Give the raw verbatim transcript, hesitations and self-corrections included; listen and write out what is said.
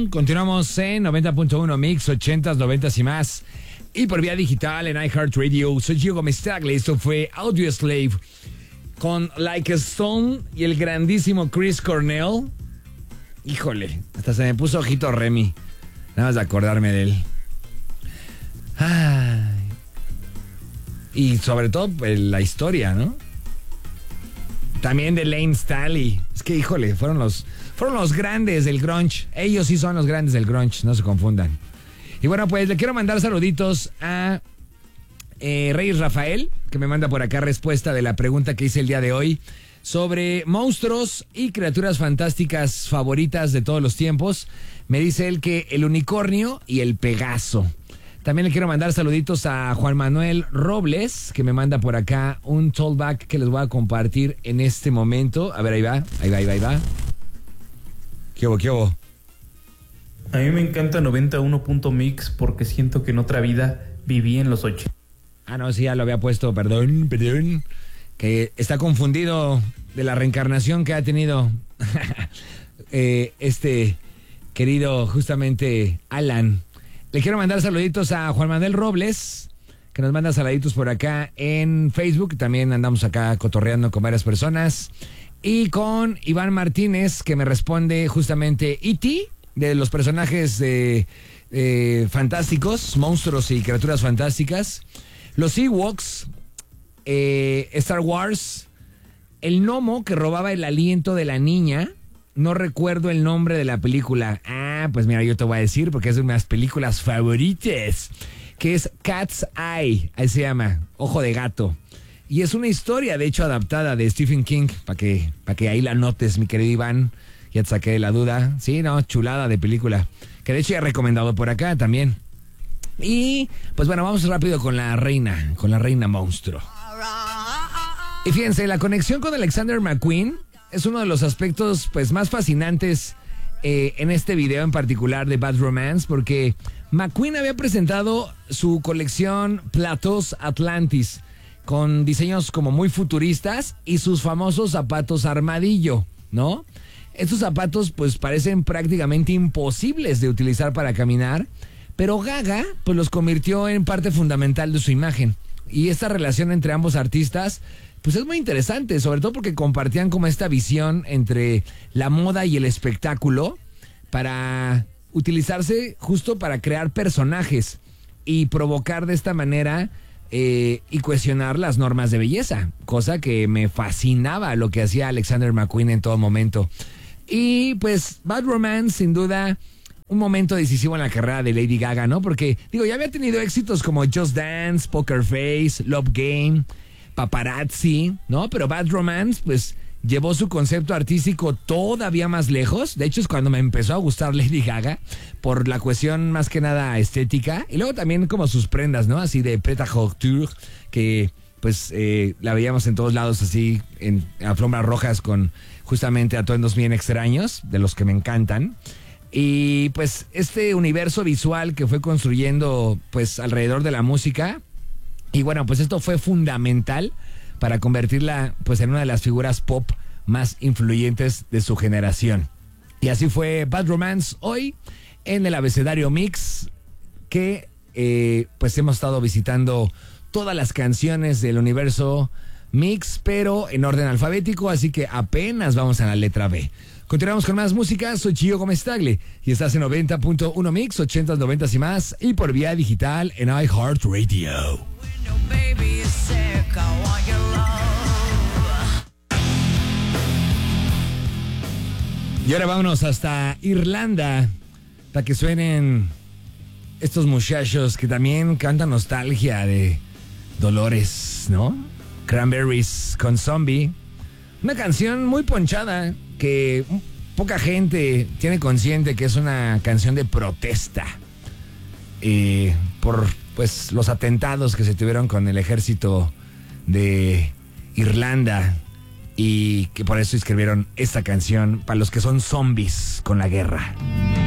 tal? Continuamos en noventa punto uno Mix, ochentas, noventas y más. Y por vía digital en iHeartRadio. Soy Gio Gómez Tagle. Esto fue Audioslave con Like a Stone y el grandísimo Chris Cornell. Híjole, hasta se me puso ojito Remy. Nada más de acordarme de él. Ay. Y sobre todo pues, la historia, ¿no? También de Lane Staley. Es que, híjole, fueron los, fueron los grandes del grunge. Ellos sí son los grandes del grunge, no se confundan. Y bueno, pues le quiero mandar saluditos a eh, Reyes Rafael, que me manda por acá respuesta de la pregunta que hice el día de hoy sobre monstruos y criaturas fantásticas favoritas de todos los tiempos. Me dice él que el unicornio y el Pegaso. También le quiero mandar saluditos a Juan Manuel Robles, que me manda por acá un tollback que les voy a compartir en este momento. A ver, ahí va, ahí va, ahí va, ahí va. ¿Qué hubo, qué hubo? A mí me encanta noventa y uno punto mix porque siento que en otra vida viví en los ochenta. Ah, no, sí, ya lo había puesto, perdón, perdón. Que está confundido de la reencarnación que ha tenido eh, este querido justamente Alan. Le quiero mandar saluditos a Juan Manuel Robles, que nos manda saluditos por acá en Facebook. También andamos acá cotorreando con varias personas. Y con Iván Martínez, que me responde justamente E T, de los personajes eh, eh, fantásticos, monstruos y criaturas fantásticas. Los Ewoks, eh, Star Wars, el gnomo que robaba el aliento de la niña. No recuerdo el nombre de la película. Ah, pues mira, yo te voy a decir porque es de unas películas favoritas, que es Cat's Eye, ahí se llama, Ojo de Gato. Y es una historia, de hecho, adaptada de Stephen King, para que, para que ahí la notes, mi querido Iván. Ya te saqué de la duda. Sí, no, chulada de película. Que de hecho ya he recomendado por acá también. Y, pues bueno, vamos rápido con la reina, con la reina monstruo. Y fíjense, la conexión con Alexander McQueen es uno de los aspectos pues más fascinantes eh, en este video en particular de Bad Romance, porque McQueen había presentado su colección Plateaus Atlantis con diseños como muy futuristas y sus famosos zapatos armadillo, ¿no? Estos zapatos pues parecen prácticamente imposibles de utilizar para caminar, pero Gaga pues los convirtió en parte fundamental de su imagen. Y esta relación entre ambos artistas pues es muy interesante, sobre todo porque compartían como esta visión entre la moda y el espectáculo para utilizarse justo para crear personajes y provocar de esta manera eh, y cuestionar las normas de belleza, cosa que me fascinaba lo que hacía Alexander McQueen en todo momento. Y pues Bad Romance, sin duda, un momento decisivo en la carrera de Lady Gaga, ¿no? Porque, digo, ya había tenido éxitos como Just Dance, Poker Face, Love Game, Paparazzi, ¿no? Pero Bad Romance, pues, llevó su concepto artístico todavía más lejos. De hecho, es cuando me empezó a gustar Lady Gaga, por la cuestión más que nada estética. Y luego también como sus prendas, ¿no? Así de Preta Couture, que, pues, eh, la veíamos en todos lados así, en alfombras rojas con justamente atuendos bien extraños, de los que me encantan. Y, pues, este universo visual que fue construyendo, pues, alrededor de la música. Y bueno, pues esto fue fundamental para convertirla pues en una de las figuras pop más influyentes de su generación. Y así fue Bad Romance hoy en el Abecedario Mix, que eh, pues hemos estado visitando todas las canciones del universo Mix, pero en orden alfabético, así que apenas vamos a la letra B. Continuamos con más música. Soy Gio Gómez Tagle y estás en noventa punto uno Mix, ochentas, noventas y más, y por vía digital en iHeartRadio. Y ahora vámonos hasta Irlanda para que suenen estos muchachos que también cantan nostalgia de Dolores, ¿no? Cranberries con Zombie. Una canción muy ponchada que poca gente tiene consciente que es una canción de protesta eh, por pues los atentados que se tuvieron con el ejército de Irlanda y que por eso escribieron esta canción para los que son zombies con la guerra.